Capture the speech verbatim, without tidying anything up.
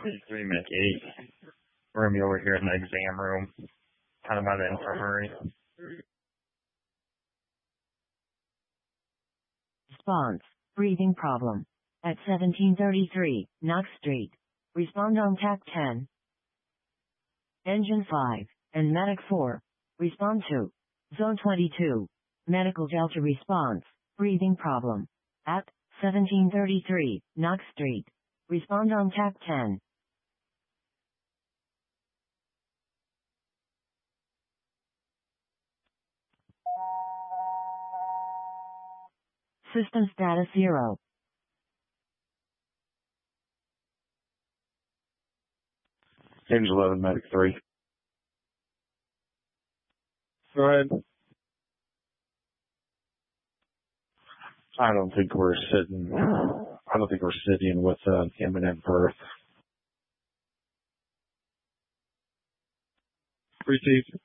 three Mech eight. We're going to be over here in the exam room, kind of by the infirmary. Response. Breathing problem. At seventeen thirty-three, Knox Street. Respond on T A C ten. Engine five, and Medic four. Respond to. Zone twenty-two. Medical Delta response. Breathing problem. At seventeen thirty-three, Knox Street. Respond on T A C ten. System status zero. Engine eleven, Medic three. Go ahead. I don't think we're sitting, I don't think we're sitting with an imminent birth. Received.